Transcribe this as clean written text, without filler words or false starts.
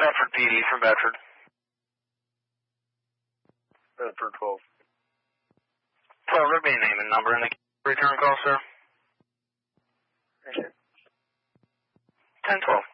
Bedford PD from Bedford. Bedford 12. 12, there'll be a name and number in the return call, sir. Thank you. 10-12.